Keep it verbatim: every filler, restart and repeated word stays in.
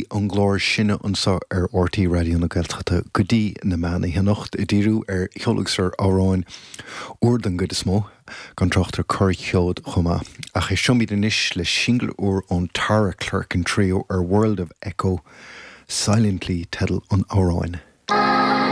an glóir sinne ansa ar R T Radio na Gaeltachta gudí na mana hinocht i dtíú ar cheolagsar áráin úr den gud is mó gan trochtar cur cheod chuma. Ach is siomid inis le single úr an Tara Clerk and Trio ar World of Echo Silently Tedal an áráin.